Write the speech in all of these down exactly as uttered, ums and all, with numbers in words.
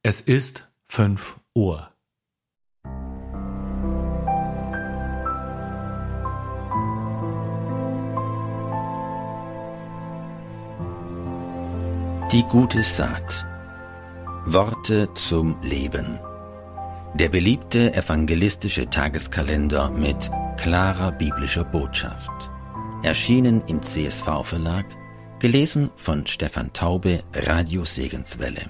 Es ist fünf Uhr. Die gute Saat. Worte zum Leben. Der beliebte evangelistische Tageskalender mit klarer biblischer Botschaft. Erschienen im C S V-Verlag, gelesen von Stefan Taube, Radio Segenswelle.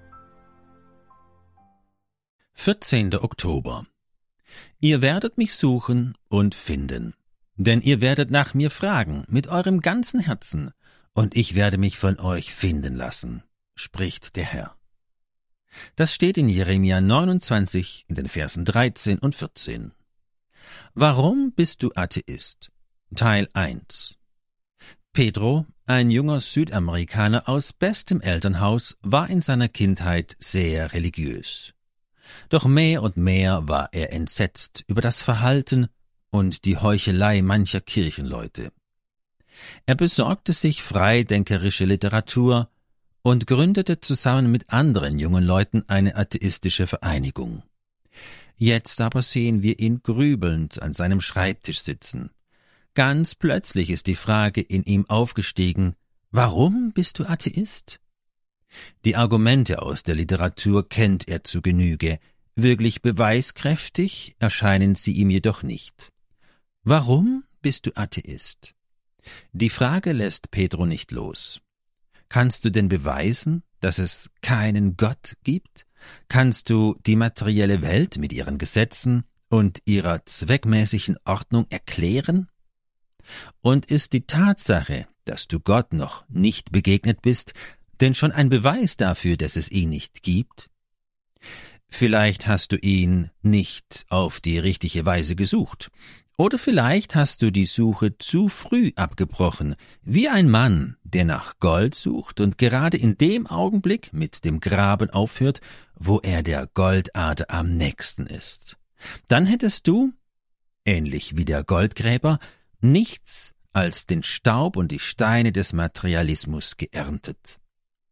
vierzehnter Oktober. Ihr werdet mich suchen und finden, denn ihr werdet nach mir fragen mit eurem ganzen Herzen, und ich werde mich von euch finden lassen, spricht der Herr. Das steht in Jeremia neunundzwanzig in den Versen dreizehn und vierzehn. Warum bist du Atheist? Teil eins. Pedro, ein junger Südamerikaner aus bestem Elternhaus, war in seiner Kindheit sehr religiös. Doch mehr und mehr war er entsetzt über das Verhalten und die Heuchelei mancher Kirchenleute. Er besorgte sich freidenkerische Literatur und gründete zusammen mit anderen jungen Leuten eine atheistische Vereinigung. Jetzt aber sehen wir ihn grübelnd an seinem Schreibtisch sitzen. Ganz plötzlich ist die Frage in ihm aufgestiegen: Warum bist du Atheist? Die Argumente aus der Literatur kennt er zu Genüge, wirklich beweiskräftig erscheinen sie ihm jedoch nicht. Warum bist du Atheist? Die Frage lässt Pedro nicht los. Kannst du denn beweisen, dass es keinen Gott gibt? Kannst du die materielle Welt mit ihren Gesetzen und ihrer zweckmäßigen Ordnung erklären? Und ist die Tatsache, dass du Gott noch nicht begegnet bist, denn schon ein Beweis dafür, dass es ihn nicht gibt? Vielleicht hast du ihn nicht auf die richtige Weise gesucht. Oder vielleicht hast du die Suche zu früh abgebrochen, wie ein Mann, der nach Gold sucht und gerade in dem Augenblick mit dem Graben aufhört, wo er der Goldader am nächsten ist. Dann hättest du, ähnlich wie der Goldgräber, nichts als den Staub und die Steine des Materialismus geerntet.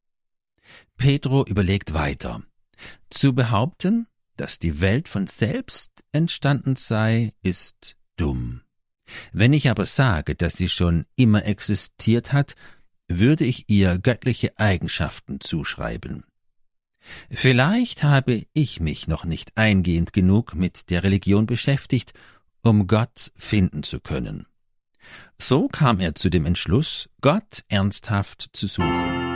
Pedro überlegt weiter. Zu behaupten, dass die Welt von selbst entstanden sei, ist dumm. Wenn ich aber sage, dass sie schon immer existiert hat, würde ich ihr göttliche Eigenschaften zuschreiben. Vielleicht habe ich mich noch nicht eingehend genug mit der Religion beschäftigt, um Gott finden zu können. So kam er zu dem Entschluss, Gott ernsthaft zu suchen.